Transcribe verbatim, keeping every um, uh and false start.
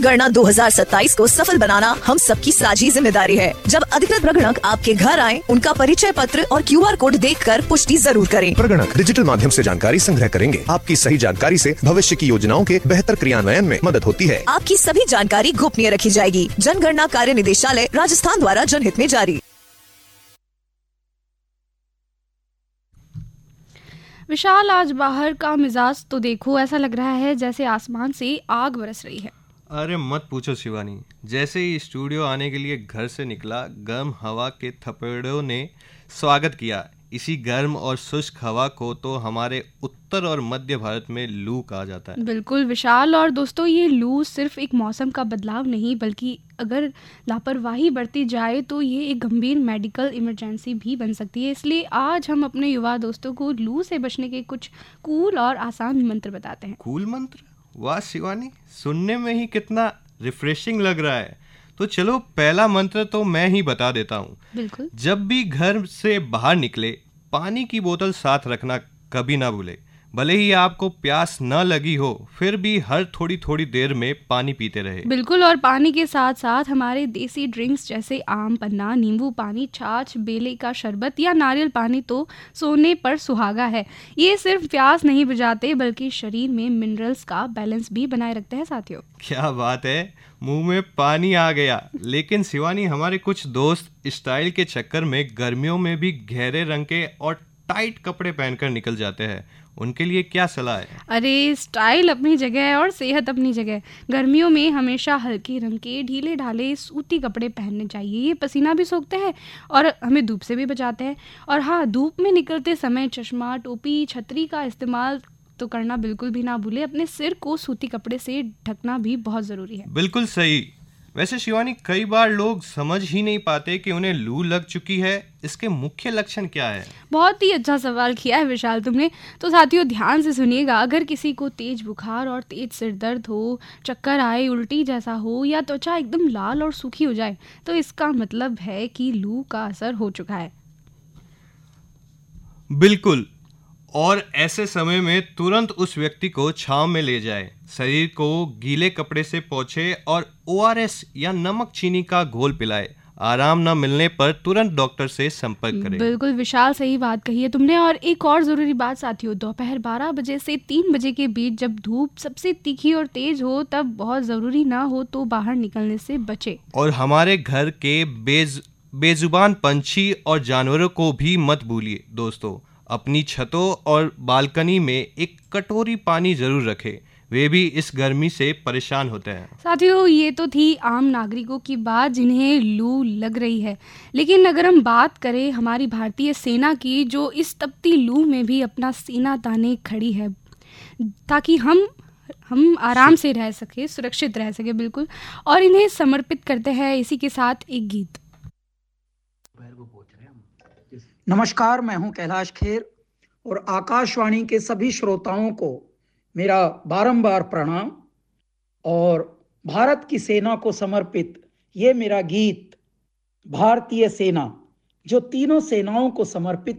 जनगणना दो हज़ार सत्ताईस को सफल बनाना हम सबकी साझी जिम्मेदारी है। जब अधिकृत प्रगणक आपके घर आए, उनका परिचय पत्र और क्यू आर कोड देखकर पुष्टि जरूर करें। प्रगणक डिजिटल माध्यम से जानकारी संग्रह करेंगे। आपकी सही जानकारी से भविष्य की योजनाओं के बेहतर क्रियान्वयन में मदद होती है। आपकी सभी जानकारी गोपनीय रखी जाएगी। जनगणना कार्य निदेशालय राजस्थान द्वारा जनहित में जारी। विशाल, आज बाहर का मिजाज तो देखो, ऐसा लग रहा है जैसे आसमान से आग बरस रही है। अरे मत पूछो शिवानी, जैसे ही स्टूडियो आने के लिए घर से निकला, गर्म हवा के थपेड़ों ने स्वागत किया। इसी गर्म और शुष्क हवा को तो हमारे उत्तर और मध्य भारत में लू कहा जाता है। बिल्कुल विशाल, और दोस्तों ये लू सिर्फ एक मौसम का बदलाव नहीं, बल्कि अगर लापरवाही बढ़ती जाए तो ये एक गंभीर मेडिकल इमरजेंसी भी बन सकती है। इसलिए आज हम अपने युवा दोस्तों को लू से बचने के कुछ कूल और आसान मंत्र बताते हैं। कूल मंत्र? वाह शिवानी, सुनने में ही कितना रिफ्रेशिंग लग रहा है। तो चलो पहला मंत्र तो मैं ही बता देता हूँ। बिल्कुल। जब भी घर से बाहर निकले, पानी की बोतल साथ रखना कभी ना भूले। भले ही आपको प्यास न लगी हो, फिर भी हर थोड़ी थोड़ी देर में पानी पीते रहे। बिल्कुल, और पानी के साथ साथ हमारे देसी ड्रिंक्स जैसे आम पन्ना, नींबू पानी, छाछ, बेले का शरबत या नारियल पानी तो सोने पर सुहागा है। ये सिर्फ प्यास नहीं बुझाते, बल्कि शरीर में मिनरल्स का बैलेंस भी बनाए रखते हैं साथियों। क्या बात है, मुंह में पानी आ गया। लेकिन शिवानी, हमारे कुछ दोस्त स्टाइल के चक्कर में गर्मियों में भी गहरे रंग के और टाइट कपड़े पहनकर निकल जाते हैं। उनके लिए क्या सलाह है? अरे स्टाइल अपनी जगह है और सेहत अपनी जगह। गर्मियों में हमेशा हल्के रंग के ढीले ढाले सूती कपड़े पहनने चाहिए। ये पसीना भी सोखते हैं और हमें धूप से भी बचाते हैं। और हाँ, धूप में निकलते समय चश्मा, टोपी, छतरी का इस्तेमाल तो करना बिल्कुल भी ना भूले। अपने सिर को सूती कपड़े से ढकना भी बहुत ज़रूरी है। बिल्कुल सही। वैसे शिवानी, कई बार लोग समझ ही नहीं पाते कि उन्हें लू लग चुकी है। इसके मुख्य लक्षण क्या है? बहुत ही अच्छा सवाल किया है विशाल तुमने। तो साथियों ध्यान से सुनिएगा। अगर किसी को तेज बुखार और तेज सिर दर्द हो, चक्कर आए, उल्टी जैसा हो या त्वचा एकदम लाल और सूखी हो जाए, तो इसका मतलब है कि लू का असर हो चुका है। बिल्कुल, और ऐसे समय में तुरंत उस व्यक्ति को छांव में ले जाए, शरीर को गीले कपड़े से पोंछे और ओ आर एस या नमक चीनी का घोल पिलाए। आराम न मिलने पर तुरंत डॉक्टर से संपर्क करें। बिल्कुल विशाल, सही बात कही है तुमने। और एक और ज़रूरी बात साथियों, दोपहर बारह बजे से तीन बजे के बीच जब धूप सबसे तीखी और तेज हो, तब बहुत ज़रूरी ना हो तो बाहर निकलने से बचे। और हमारे घर के बेज बेजुबान पंछी और जानवरों को भी मत भूलिए दोस्तों। अपनी छतों और बालकनी में एक कटोरी पानी जरूर रखें, वे भी इस गर्मी से परेशान होते हैं। साथियों, ये तो थी आम नागरिकों की बात जिन्हें लू लग रही है। लेकिन अगर हम बात करें हमारी भारतीय सेना की, जो इस तपती लू में भी अपना सीना ताने खड़ी है ताकि हम हम आराम से रह सके, सुरक्षित रह सके। बिल्कुल, और इन्हें समर्पित करते हैं इसी के साथ एक गीत। नमस्कार, मैं हूं कैलाश खेर और आकाशवाणी के सभी श्रोताओं को मेरा बारंबार प्रणाम। और भारत की सेना को समर्पित ये मेरा गीत भारतीय सेना, जो तीनों सेनाओं को समर्पित